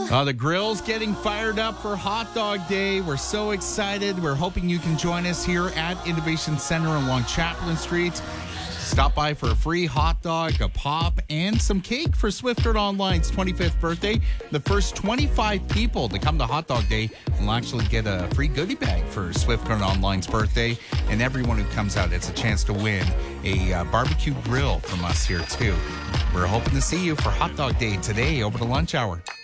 The grill's getting fired up for Hot Dog Day. We're so excited. We're hoping you can join us here at Innovation Center along Chaplin Street. Stop by for a free hot dog, a pop, and some cake for Swift Current Online's 25th birthday. The first 25 people to come to Hot Dog Day will actually get a free goodie bag for Swift Current Online's birthday. And everyone who comes out, it's a chance to win a barbecue grill from us here, too. We're hoping to see you for Hot Dog Day today over the lunch hour.